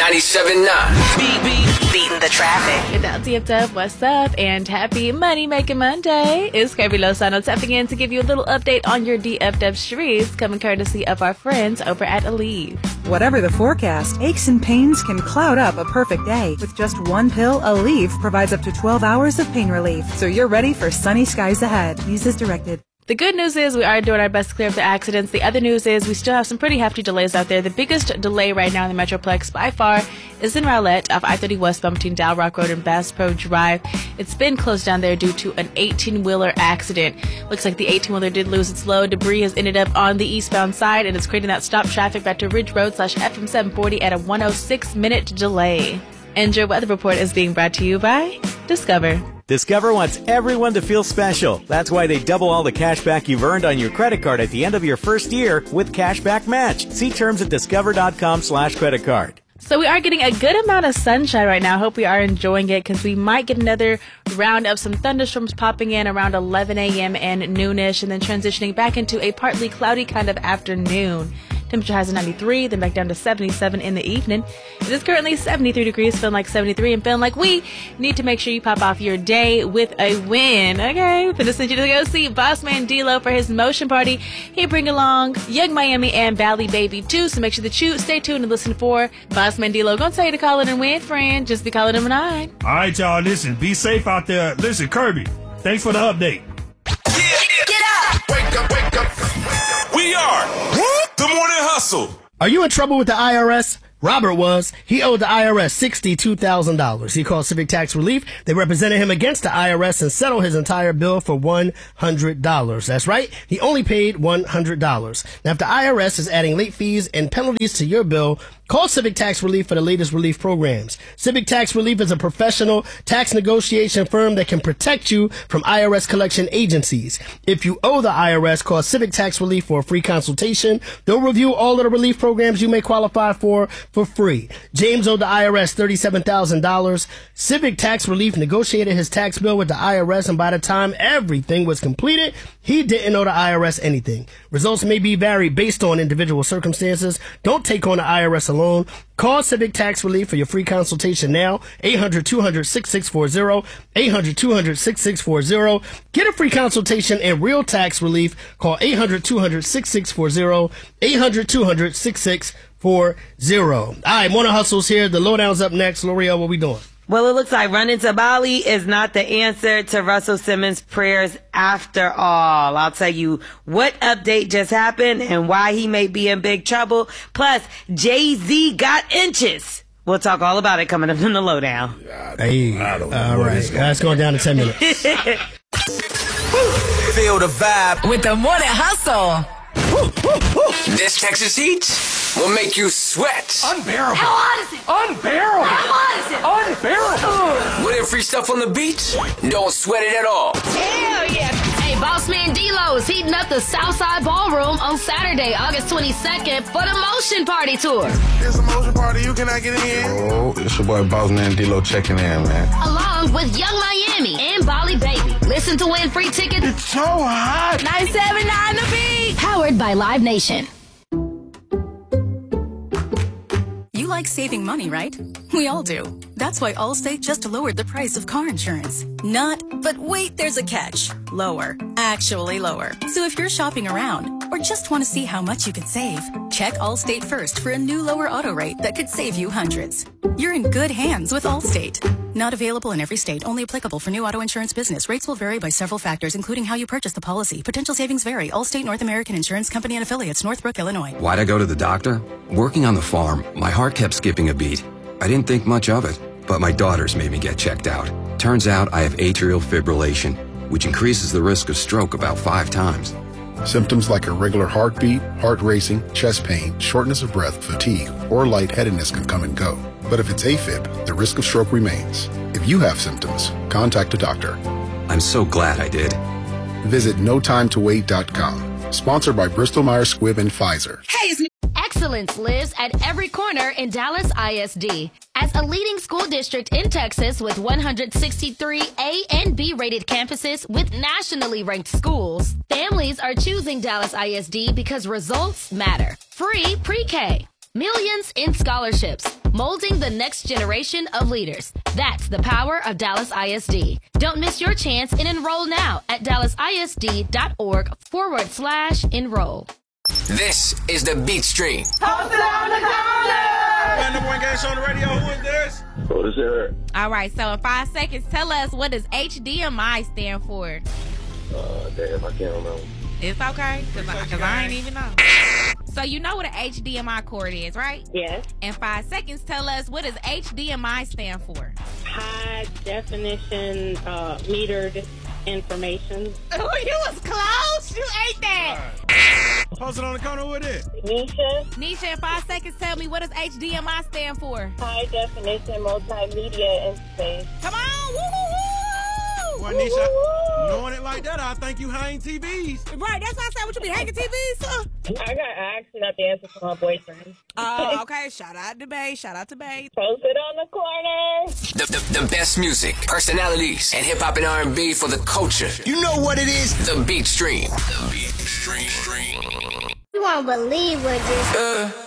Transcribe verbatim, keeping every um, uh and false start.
ninety-seven point nine. Beat, beat, beating the traffic. It's L T F F, what's up? And happy Money Making Monday. It's Kirby Lozano tapping in to give you a little update on your D F W streets, coming courtesy of our friends over at Aleve. Whatever the forecast, aches and pains can cloud up a perfect day. With just one pill, Aleve provides up to twelve hours of pain relief. So you're ready for sunny skies ahead. Use as directed. The good news is we are doing our best to clear up the accidents. The other news is we still have some pretty hefty delays out there. The biggest delay right now in the Metroplex by far is in Rowlett off I thirty westbound between Dow Rock Road and Bass Pro Drive. It's been closed down there due to an eighteen-wheeler accident. Looks like the eighteen-wheeler did lose its load. Debris has ended up on the eastbound side, and it's creating that stop traffic back to Ridge Road slash F M seven forty at a one oh six minute delay. And your weather report is being brought to you by Discover. Discover wants everyone to feel special. That's why they double all the cash back you've earned on your credit card at the end of your first year with Cashback Match. See terms at discover.com slash credit card. So we are getting a good amount of sunshine right now. Hope we are enjoying it because we might get another round of some thunderstorms popping in around eleven a.m. and noonish, and then transitioning back into a partly cloudy kind of afternoon. Temperature highs at ninety-three, then back down to seventy-seven in the evening. It is currently seventy-three degrees, feeling like seventy-three, and feeling like we need to make sure you pop off your day with a win. Okay, we're gonna send you to go see Bossman D-Lo for his motion party. He bring along Young Miami and Bally Baby too, so make sure that you stay tuned and listen for Bossman D-Lo. Gonna tell you to call it and win, friend. Just be calling him a nine. All right, y'all, listen, be safe out there. Listen, Kirby, thanks for the update. Get up! Wake up, wake up. We are The Morning Hustle. Are you in trouble with the I R S? Robert was. He owed the I R S sixty-two thousand dollars. He called Civic Tax Relief. They represented him against the I R S and settled his entire bill for one hundred dollars. That's right. He only paid one hundred dollars. Now, if the I R S is adding late fees and penalties to your bill, call Civic Tax Relief for the latest relief programs. Civic Tax Relief is a professional tax negotiation firm that can protect you from I R S collection agencies. If you owe the I R S, call Civic Tax Relief for a free consultation. They'll review all of the relief programs you may qualify for for free. James owed the I R S thirty-seven thousand dollars. Civic Tax Relief negotiated his tax bill with the I R S, and by the time everything was completed, he didn't owe the I R S anything. Results may be varied based on individual circumstances. Don't take on the I R S alone. Call Civic Tax Relief for your free consultation now. eight hundred, two hundred, sixty-six forty. eight hundred, two hundred, sixty-six forty. Get a free consultation and real tax relief. Call eight hundred, two hundred, sixty-six forty. eight hundred, two hundred, sixty-six forty. All right, Morning Hustle's here. The lowdown's up next. L'Oreal, what we doing? Well, it looks like running to Bali is not the answer to Russell Simmons' prayers after all. I'll tell you what update just happened and why he may be in big trouble. Plus, Jay-Z got inches. We'll talk all about it coming up in the lowdown. Hey, all right. That's going down to ten minutes. Feel the vibe with the Morning Hustle. This Texas heat will make you sweat. Unbearable. How hot is it? Unbearable. How hot is it? Unbearable. With that free stuff on the beach, don't sweat it at all. Hell yeah. Hey, Bossman D-Lo is heating up the Southside Ballroom on Saturday, August twenty-second for the Motion Party Tour. It's a motion party. You cannot get in. Oh, it's your boy Bossman D-Lo checking in, man. Along with Young Miami and Bally Baby. Listen to win free tickets. It's so hot. nine seven nine The Beat. Powered by Live Nation. You like saving money, right? We all do. That's why Allstate just lowered the price of car insurance. Not, but wait, there's a catch. Lower. Actually lower. So if you're shopping around or just want to see how much you could save, check Allstate first for a new lower auto rate that could save you hundreds. You're in good hands with Allstate. Not available in every state, only applicable for new auto insurance business. Rates will vary by several factors, including how you purchase the policy. Potential savings vary. Allstate North American Insurance Company and affiliates, Northbrook, Illinois. Why'd I go to the doctor? Working on the farm, my heart kept skipping a beat. I didn't think much of it, but my daughters made me get checked out. Turns out I have atrial fibrillation, which increases the risk of stroke about five times. Symptoms like irregular heartbeat, heart racing, chest pain, shortness of breath, fatigue, or lightheadedness can come and go. But if it's AFib, the risk of stroke remains. If you have symptoms, contact a doctor. I'm so glad I did. Visit no time to wait dot com. Sponsored by Bristol Myers Squibb and Pfizer. Hey, excellence lives at every corner in Dallas I S D. As a leading school district in Texas with one hundred sixty-three A and B rated campuses with nationally ranked schools, families are choosing Dallas I S D because results matter. Free pre-K, millions in scholarships, molding the next generation of leaders. That's the power of Dallas I S D. Don't miss your chance and enroll now at dallasisd.org forward slash enroll. This is the Beat Stream. Posted on the corner. Number one game show on the radio. Who is this? What is it? All right, so in five seconds, tell us what does H D M I stand for? Uh, damn, I can't remember. It's okay, because I, cause I ain't even know. So you know what an H D M I cord is, right? Yes. In five seconds, tell us what does H D M I stand for? High definition uh, metered information. Oh, you was close. You ate that. Post it on the corner. Who it is? Nisha. Nisha, in five seconds, tell me what does H D M I stand for? High definition multimedia interface. Come on. Woo, woo, woo. Well, Nisha, knowing it like that, I think you hang T Vs. Right, that's why I said, what you be hanging T Vs, sir? I got I actually got the answer from my boyfriend. Oh, uh, okay. Shout out to Bay. Shout out to Bay. Post it on the corner. The, the, the best music, personalities, and hip hop and R and B for the culture. You know what it is? The Beat Stream. The Beat Stream. You won't believe what just... Uh.